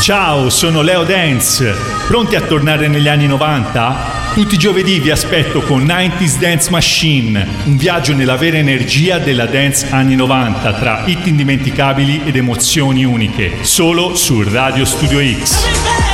Ciao, sono Leo Dance. Pronti a tornare negli anni 90? Tutti i giovedì vi aspetto con 90s Dance Machine, un viaggio nella vera energia della dance anni 90 tra hit indimenticabili ed emozioni uniche, solo su Radio Studio X.